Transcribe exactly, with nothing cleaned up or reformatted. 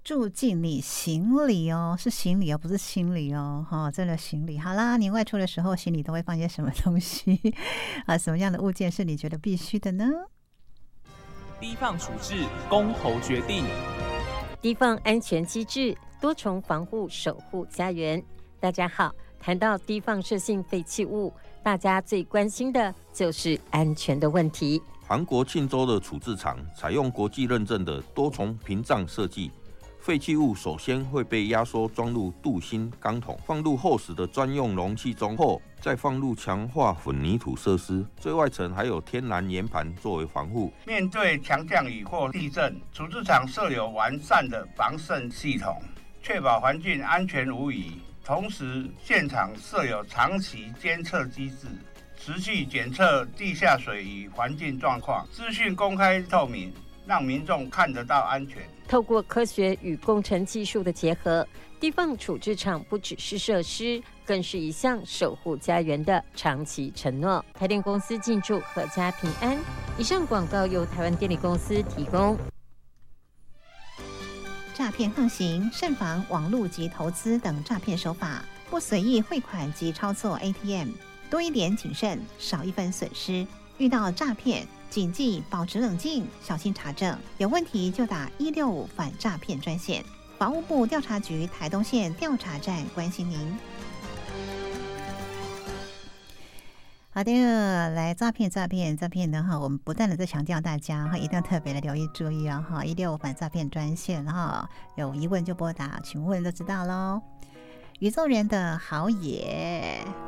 住进你行李哦，是行李哦，不是心里哦，哈、哦，真的行李。好啦，你外出的时候行李都会放些什么东西啊？什么样的物件是你觉得必须的呢？ 低放处置，公投决定。 低放安全机制，多重防护守护家园。大家好，谈到低放射性废弃物，大家最关心的就是安全的问题。 韩国庆州的处置场采用国际认证的多重屏障设计，废弃物首先会被压缩装入镀锌钢桶，放入厚实的专用容器中后，再放入强化混凝土设施，最外层还有天然岩盘作为防护。 面对强降雨或地震，处置场设有完善的防渗系统，确保环境安全无虞。同时，现场设有长期监测机制，持续检测地下水与环境状况，资讯公开透明，让民众看得到安全。 透过科学与工程技术的结合，低放处置场不只是设施，更是一项守护家园的长期承诺。台电公司进驻阖家平安。以上广告由台湾电力公司提供。 诈骗横行，慎防网络及投资等诈骗手法，不随意汇款及操作 A T M， 多一点谨慎，少一分损失。遇到诈骗，谨记保持冷静，小心查证，有问题就打一六五反诈骗专线。法务部调查局台东县调查站关心您。好的，来诈骗诈骗诈骗的哈，我们不断的在强调大家哈，一定要特别的留意注意啊哈，一六五反诈骗专线哈，有疑问就拨打，请问就知道喽。宇宙人的好野。